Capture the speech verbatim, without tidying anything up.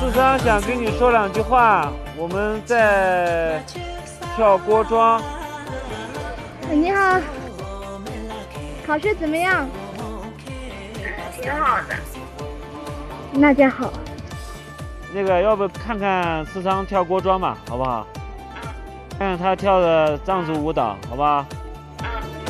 四三想跟你说两句话，我们在跳锅庄。 你好，考试怎么样？ 挺好的。 那就好。 那个，要不看看四三跳锅庄嘛，好不好？看看他跳的藏族舞蹈，好不好？